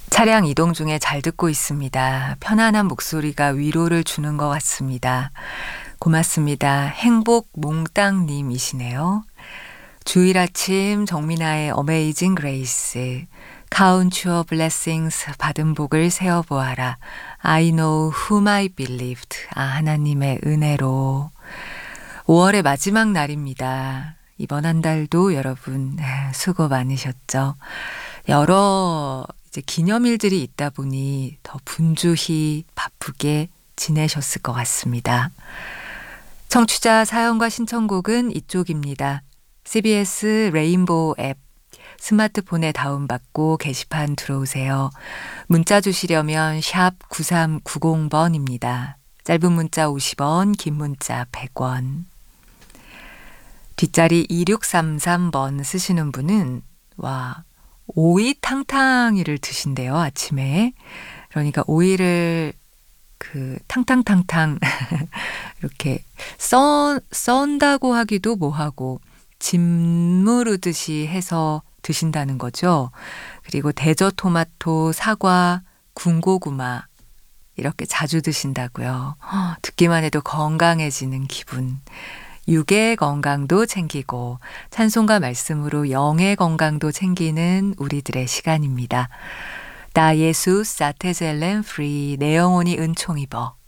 차량 이동 중에 잘 듣고 있습니다. 편안한 목소리가 위로를 주는 것 같습니다. 고맙습니다. 행복 몽땅님이시네요. 주일 아침 정민아의 어메이징 그레이스, Count your blessings, 받은 복을 세어보아라. I know whom I believed. 하나님의 은혜로. 5월의 마지막 날입니다. 이번 한 달도 여러분 수고 많으셨죠. 여러 이제 기념일들이 있다 보니 더 분주히 바쁘게 지내셨을 것 같습니다. 청취자 사연과 신청곡은 이쪽입니다. CBS 레인보우 앱 스마트폰에 다운받고 게시판 들어오세요. 문자 주시려면 샵 9390번입니다. 짧은 문자 50원, 긴 문자 100원. 뒷자리 2633번 쓰시는 분은 오이 탕탕이를 드신대요, 아침에. 그러니까 오이를 탕탕탕탕 이렇게 썬다고 하기도 뭐하고 짓무르듯이 해서 드신다는 거죠. 그리고 대저토마토, 사과, 군고구마 이렇게 자주 드신다고요. 듣기만 해도 건강해지는 기분. 육의 건강도 챙기고 찬송가 말씀으로 영의 건강도 챙기는 우리들의 시간입니다. 나 예수 사테젤렘 프리 내 영혼이 은총 입어.